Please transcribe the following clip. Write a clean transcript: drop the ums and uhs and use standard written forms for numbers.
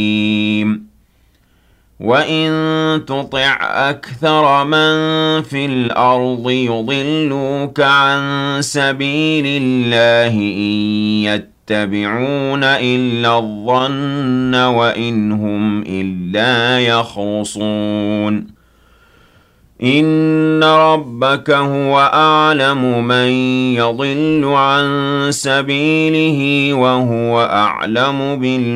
وَإِن تُطِعْ أَكْثَرَ مَن فِي الْأَرْضِ يُضِلُّوكَ عَن سَبِيلِ اللَّهِ إِن يَتَّبِعُونَ إِلَّا الظَّنَّ وَإِنْ هُمْ إِلَّا يَخْرُصُونَ إِنَّ رَبَّكَ هُوَ أَعْلَمُ مَن يَضِلُّ عَن سَبِيلِهِ وَهُوَ أَعْلَمُ